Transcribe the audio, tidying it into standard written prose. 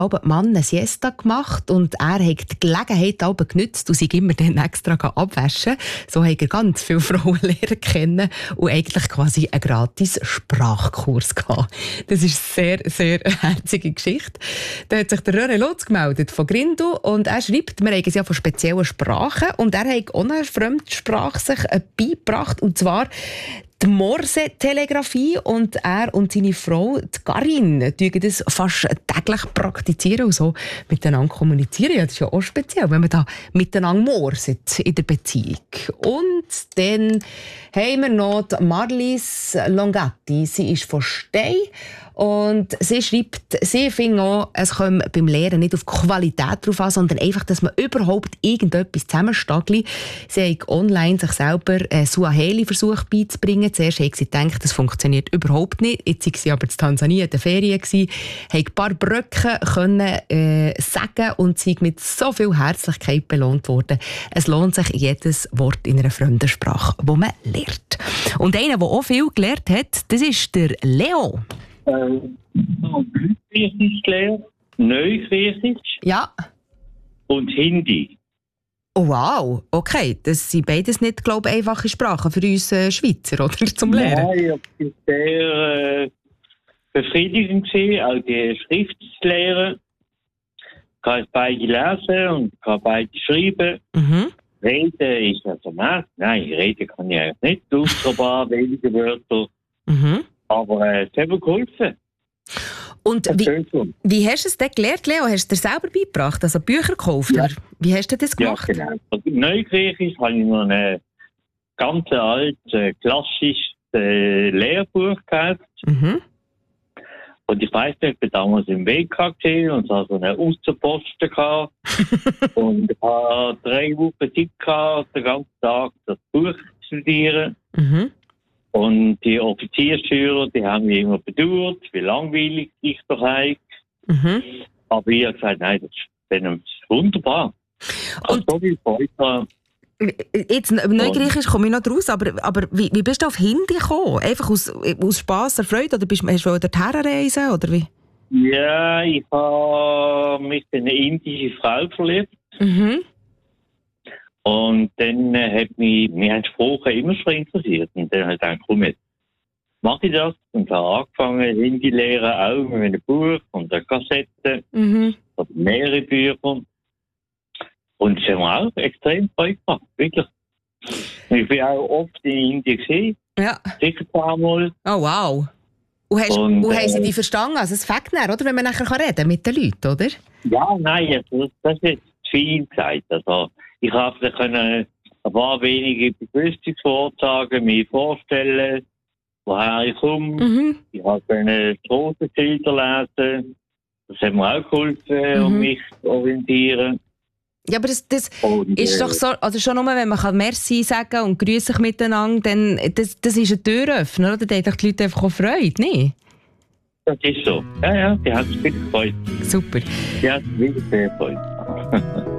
aber die Mann eine Siesta gemacht und er hat die Gelegenheit aber genützt und sich immer dann extra abwaschen. So hat er ganz viele Frauen lernen kennen und eigentlich quasi einen gratis Sprachkurs gehabt. Das ist eine sehr, sehr herzige Geschichte. Da hat sich der Röre Lutz gemeldet von Grindel und er schreibt, wir haben es ja von speziellen Sprachen und er hat auch eine Fremdsprache sich beigebracht und zwar die Morse-Telegrafie und er und seine Frau, die Karin, tun das fast täglich praktizieren und so miteinander kommunizieren. Ja, das ist ja auch speziell, wenn man da miteinander morset in der Beziehung. Und dann haben wir noch die Marlies Longatti. Sie ist von Stein und sie schreibt, sie findet auch, es kommt beim Lehren nicht auf Qualität drauf an, sondern einfach, dass man überhaupt irgendetwas zusammenstagelt. Sie hat online sich selber Suaheli versucht beizubringen. Zuerst hat sie gedacht, das funktioniert überhaupt nicht. Jetzt war sie aber in Tansania in den Ferien, hat ein paar Brücken können sagen und sie mit so viel Herzlichkeit belohnt worden. Es lohnt sich jedes Wort in einer fremden Sprache, das man lernt. Und einer, der auch viel gelernt hat, das ist der Leo. Griechisch gelernt, Neugriechisch und Hindi. Oh, wow, okay. Das sind beides nicht, glaube ich, einfache Sprachen für uns Schweizer, oder? Zum Lernen. Nein, es war sehr befriedigend, auch die Schrift zu lernen. Ich kann beide lesen und kann beide schreiben. Mhm. Reden ist also nein, reden kann ich eigentlich nicht, außer ein paar wenige Wörter. Mhm. Aber es hat mir geholfen. Und wie hast du es denn gelernt, Leo? Hast du es dir selber beigebracht, also Bücher gekauft? Ja. Oder wie hast du das gemacht? Ja, genau. Also Neugriechisch habe ich noch ein ganz altes, klassisches Lehrbuch gehabt. Mhm. Und ich weiss nicht, ich war damals im WK gesehen und hatte so einen Außenposten gehabt. Und ich hatte 3 Wochen Zeit gehabt, den ganzen Tag das Buch zu studieren. Mhm. Und die Offiziersschüler, die haben mich immer bedauert, wie langweilig ich doch habe. Mhm. Aber ich habe gesagt, nein, das ist wunderbar. Also so viel Freude. Jetzt, Neugriechisch komme ich noch draus, aber wie bist du auf Hindi gekommen? Einfach aus Spass oder Freude? Oder hast du dorthin reisen? Oder wie? Ja, ich habe mich in eine indische Frau verliebt. Mhm. Und dann hat mich Sprache immer schon interessiert. Und dann habe ich gedacht, komm jetzt, mache ich das. Und habe angefangen, Hindi lernen, auch mit einem Buch und einer Kassette. Mhm. Oder mehrere Bücher. Und es hat mir auch extrem Freude gemacht, wirklich. Ich bin auch oft in Indien gesehen. Ja. Sicher ein paar Mal. Oh, wow. Und haben sie dich verstanden? Also es fängt dann, oder? Wenn man nachher reden mit den Leuten, oder? Ja, nein, das ist jetzt zu viel gesagt. Also, ich habe ein paar wenige Begrüßungsworte sagen, mir vorstellen, woher ich komme. Mhm. Ich habe eine Straßenschilder lesen. Das hat mir auch geholfen, um mich zu orientieren. Ja, aber das ist doch so, also schon nur, wenn man Merci sagen und grüßen sich miteinander, dann, das ist ein Türöffner, oder? Da haben doch die Leute einfach auch Freude, nicht? Das ist so. Ja, die haben sich wirklich gefreut. Super. Die haben sich wirklich sehr gefreut.